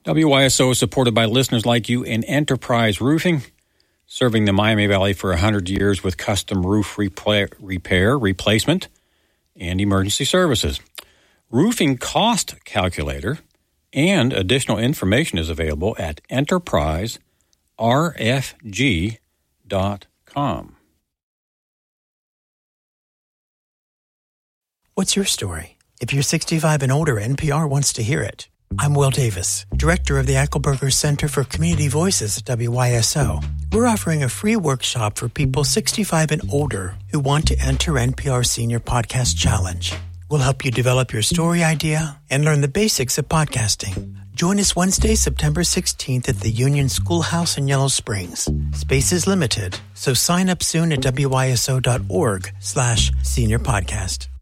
WYSO is supported by listeners like you in Enterprise Roofing, serving the Miami Valley for 100 years with custom roof repair, replacement, and emergency services. Roofing cost calculator and additional information is available at enterpriserfg.com. What's your story? If you're 65 and older, NPR wants to hear it. I'm Will Davis, director of the Ackelberger Center for Community Voices at WYSO. We're offering a free workshop for people 65 and older who want to enter NPR Senior Podcast Challenge. We'll help you develop your story idea and learn the basics of podcasting. Join us Wednesday, September 16th at the Union Schoolhouse in Yellow Springs. Space is limited, so sign up soon at wyso.org/seniorpodcast.